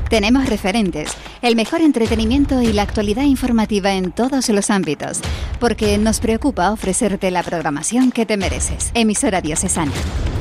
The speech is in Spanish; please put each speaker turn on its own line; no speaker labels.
Tenemos referentes, el mejor entretenimiento y la actualidad informativa en todos los ámbitos, porque nos preocupa ofrecerte la programación que te mereces. Emisora diocesana.